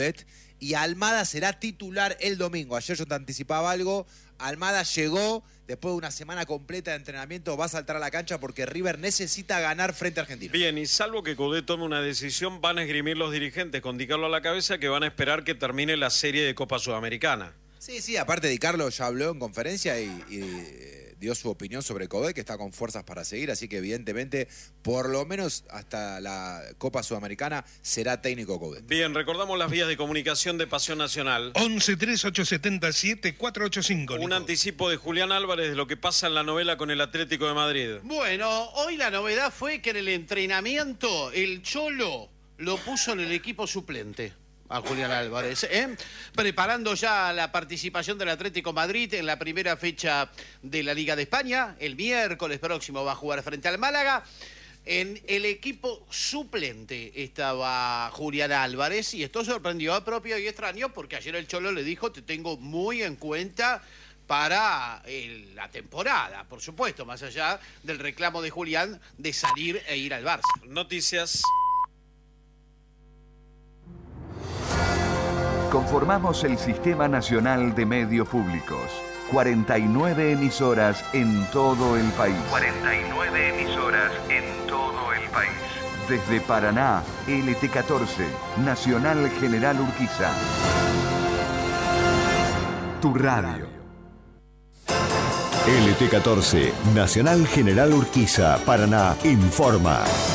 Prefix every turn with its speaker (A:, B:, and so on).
A: y Almada será titular el domingo. Ayer yo te anticipaba algo. Almada llegó, después de una semana completa de entrenamiento, va a saltar a la cancha porque River necesita ganar frente a Argentina.
B: Bien, y salvo que Coudet tome una decisión, van a esgrimir los dirigentes con Di Carlo a la cabeza que van a esperar que termine la serie de Copa Sudamericana.
A: Sí, aparte Di Carlo ya habló en conferencia y dio su opinión sobre Coudet, que está con fuerzas para seguir, así que evidentemente, por lo menos hasta la Copa Sudamericana, será técnico Coudet.
B: Bien, recordamos las vías de comunicación de Pasión Nacional.
C: 11-3877-485.
B: Un anticipo de Julián Álvarez de lo que pasa en la novela con el Atlético de Madrid.
D: Bueno, hoy la novedad fue que en el entrenamiento el Cholo lo puso en el equipo suplente a Julián Álvarez, preparando ya la participación del Atlético Madrid en la primera fecha de la Liga de España. El miércoles próximo va a jugar frente al Málaga. En el equipo suplente estaba Julián Álvarez y esto sorprendió a propio y extraño porque ayer el Cholo le dijo: te tengo muy en cuenta para la temporada, por supuesto, más allá del reclamo de Julián de salir e ir al Barça.
B: Noticias.
E: Conformamos el Sistema Nacional de Medios Públicos. 49 emisoras en todo el país. 49 emisoras en todo el país. Desde Paraná, LT14, Nacional General Urquiza. Tu radio.
F: LT14, Nacional General Urquiza, Paraná, informa.